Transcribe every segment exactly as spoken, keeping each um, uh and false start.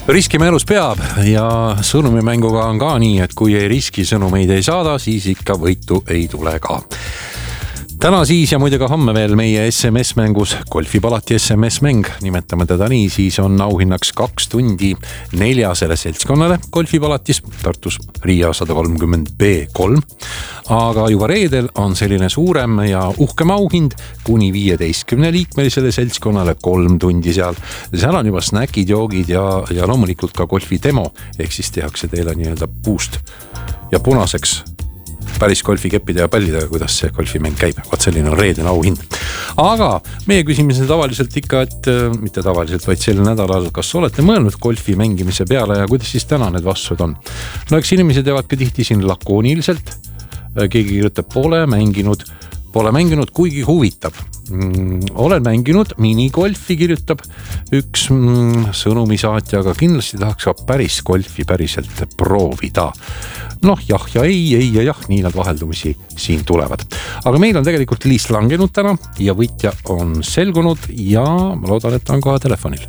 Riskima elus peab ja sõnumimänguga on ka nii, et kui ei riski sõnumeid ei saada, siis ikka võitu ei tule ka. Täna siis ja muide ka homme veel meie S M S-mängus Golfipalati S M S-mäng, nimetame teda nii, siis on auhinnaks kaks tundi neljasele seltskonnale Golfipalatis Tartus Riia sada kolmkümmend B kolm. Aga juba reedel on selline suurem ja uhkem auhind kuni viieteistkümne liikmelisele seltskonnale kolm tundi seal. Seal on juba snäkid, joogid ja, ja loomulikult ka golfi demo, ehk siis tehakse teile nii-öelda puust ja punaseks päris golfikeppide ja pallidega, kuidas see golfimäng käib. Vaat selline on reedene auhind. Aga meie küsimise tavaliselt ikka, et mitte tavaliselt, vaid sel nädalal, kas olete mõelnud golfi mängimise peale ja kuidas siis täna need vastused on? No eks inimesed jäävad ka tihti siin lakooniliselt. Keegi kirjutab, pole mänginud, pole mänginud, kuigi huvitab. Mm, olen mänginud, minigolfi kirjutab üks mm, sõnumisaatja, aga kindlasti tahaks ka päris golfi päriselt proovida. Noh, jah ja ei, ei ja jah, nii nad vaheldumisi siin tulevad. Aga meil on tegelikult liist langenud täna ja võitja on selgunud ja ma loodan, et on kohe telefonil.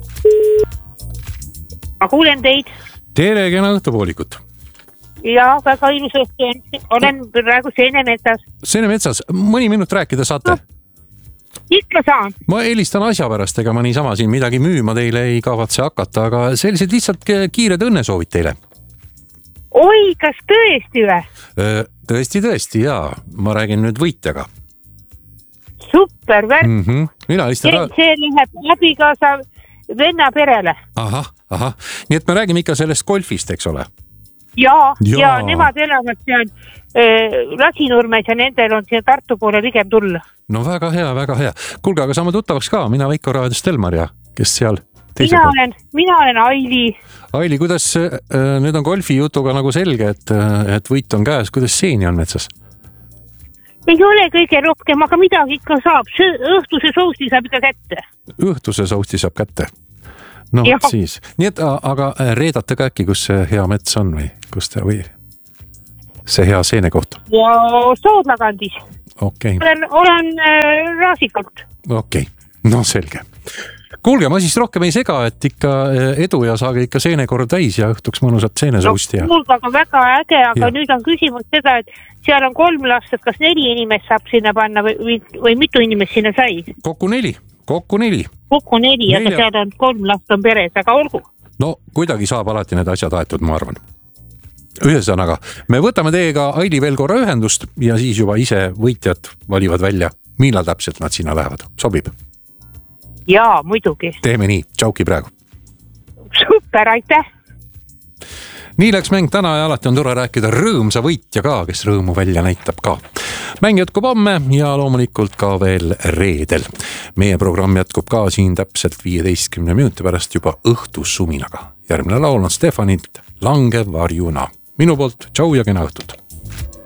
Ma kuulen teid. Tere, kena õhtupoolikut. Ja, väga ilusasti on. Olen praegu Seenemetsas. Seenemetsas, mõni minut rääkida saate? No, ikka saan. Ma helistan asja pärast, ega ma niisama siin midagi müüma teile ei kavatse hakata, aga sellised lihtsalt kiired õnnesoovid teile. Oi, kas tõesti või? Tõesti, tõesti, jaa. Ma räägin nüüd võitjaga. Super, värk. Mm-hmm. Mina listan... see, see läheb abikaasa venna perele. Aha, aha. Nii et me räägime ikka sellest golfist, eks ole? Ja, ja, ja nemad elavad seal äh, Lasinurmes ja nendel on siia Tartu poole ligem tulla. No väga hea, väga hea. Kuulge, aga saame tuttavaks ka. Mina Veiko Raadiost Elmar ja kes seal teise mina olen, mina olen Aili. Aili, kuidas äh, nüüd on golfi jutuga nagu selge, et, et võit on käes. Kuidas seeni on metsas? Ei ole kõige rohkem, aga midagi ikka saab. Õhtuse sousti saab ikka kätte. Õhtuse sousti saab kätte? No ja. Siis. Nii et, aga reedate ka äkki, kus see hea mets on või kus te või see hea seene koht? Ja Soodlakandis. Okay. Olen, olen äh, Raasikalt. Okei, okay. No selge. Kuulge, ma siis rohkem ei sega, et ikka edu ja saage ikka seenekord täis ja õhtuks mõnusat seenesousti. No, mul aga väga äge, aga ja. Nüüd on küsimus seda, et seal on kolm last, et kas neli inimest saab sinna panna või, või, või mitu inimest sinna sai? Kokku neli. Kokku neli. Kokku neli, aga seal on kolm last on peres, aga olgu. No kuidagi saab alati need asjad aetud, ma arvan. Ühesõnaga, me võtame teiega Aili veel korra ühendust ja siis juba ise võitjad valivad välja, millal täpselt nad sinna lähevad. Sobib? Jaa, muidugi. Teeme nii, tšauki praegu. Super, aitäh! Nii läks mäng täna ja alati on tore rääkida rõõmsa võitja ka, kes rõõmu välja näitab ka. Mäng jätkub homme ja loomulikult ka veel reedel. Meie programm jätkub ka siin täpselt viieteistkümne minuti pärast juba õhtussuminaga. Järgmine laul on Stefanilt Lange varjuna. Minu poolt, tšau ja kena õhtut!